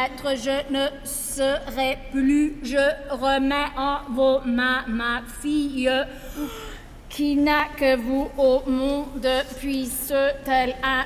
maître, je ne serai plus. Je remets en vos mains ma fille, qui n'a que vous au monde, puisse tel un